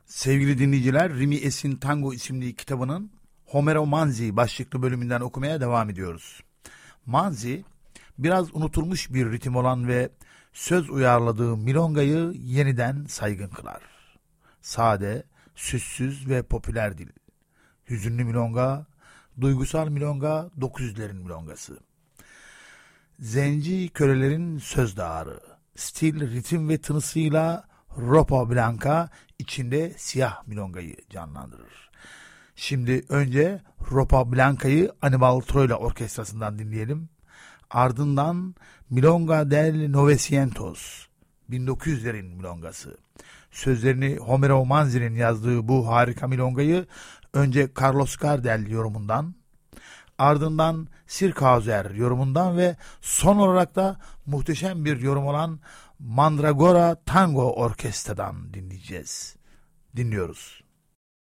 Sevgili dinleyiciler, Rimi Es'in Tango isimli kitabının Homero Manzi başlıklı bölümünden okumaya devam ediyoruz. Manzi, biraz unutulmuş bir ritim olan ve söz uyarladığı milongayı yeniden saygın kılar. Sade, süssüz ve popüler dil. Hüzünlü milonga, duygusal milonga, 900'lerin milongası. Zenci kölelerin söz dağarı, stil, ritim ve tınısıyla Ropa Blanca içinde siyah milongayı canlandırır. Şimdi önce Ropa Blanca'yı Anibal Troilo orkestrasından dinleyelim. Ardından Milonga del Novecientos, 1900'lerin milongası. Sözlerini Homero Manzi'nin yazdığı bu harika milongayı önce Carlos Gardel yorumundan, ardından Sirkhauser yorumundan ve son olarak da muhteşem bir yorum olan Mandragora Tango Orkestra'dan dinleyeceğiz. Dinliyoruz.